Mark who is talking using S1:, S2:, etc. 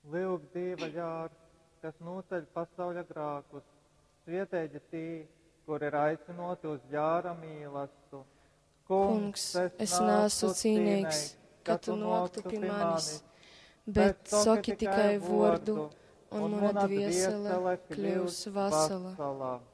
S1: Lūk, Dieva jārs, kas noceļ pasauļa grākus, svietēģi tī, kur ir aicinoti uz jāra mīlestību.
S2: Kungs, es neesmu cienīgs, ka tu noktu pie manis, bet saki tikai vārdu, un mana dviesele kļūs vesela.